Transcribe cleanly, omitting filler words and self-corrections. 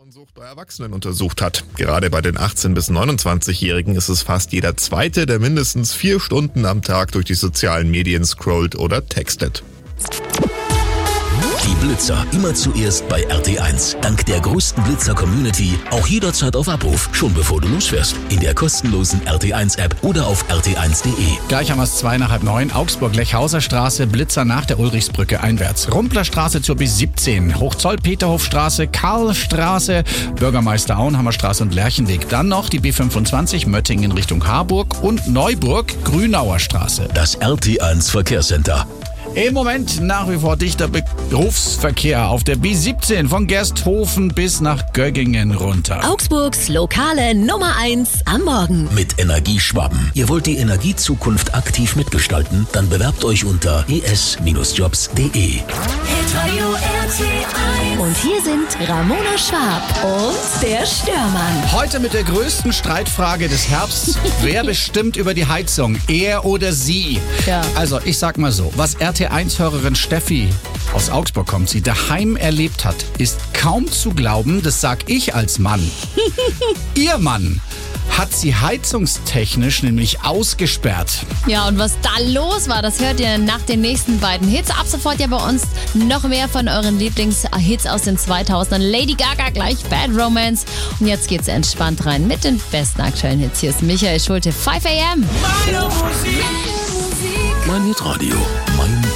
Frauensucht bei Erwachsenen untersucht hat. Gerade bei den 18- bis 29-Jährigen ist es fast jeder Zweite, der mindestens 4 Stunden am Tag durch die sozialen Medien scrollt oder textet. Die Blitzer immer zuerst bei RT1. Dank der größten Blitzer-Community auch jederzeit auf Abruf, schon bevor du losfährst. In der kostenlosen RT1-App oder auf rt1.de. Gleich haben wir es 8:45. Augsburg-Lechhauser Straße, Blitzer nach der Ulrichsbrücke einwärts. Rumplerstraße zur B17, Hochzoll-Peterhofstraße, Karlstraße, Bürgermeister Auenhammerstraße und Lerchenweg. Dann noch die B25 Möttingen in Richtung Harburg und Neuburg, Grünauer Straße. Das RT1 Verkehrscenter. Im Moment nach wie vor dichter Berufsverkehr auf der B17 von Gersthofen bis nach Göggingen runter. Augsburgs lokale Nummer 1 am Morgen. Mit Energieschwaben. Ihr wollt die Energiezukunft aktiv mitgestalten? Dann bewerbt euch unter es-jobs.de. Und hier sind Ramona Schwab und der Störmann. Heute mit der größten Streitfrage des Herbsts. Wer bestimmt über die Heizung? Er oder sie? Ja. Also ich sag mal so, was RT1-Hörerin Steffi aus Augsburg kommt, sie daheim erlebt hat, ist kaum zu glauben, das sag ich als Mann. Ihr Mann hat sie heizungstechnisch nämlich ausgesperrt. Ja, und was da los war, das hört ihr nach den nächsten beiden Hits. Ab sofort ja bei uns noch mehr von euren Lieblingshits aus den 2000ern. Lady Gaga gleich, Bad Romance. Und jetzt geht's entspannt rein mit den besten aktuellen Hits. Hier ist Michael Schulte, 5 AM. Mein Hitradio. Mein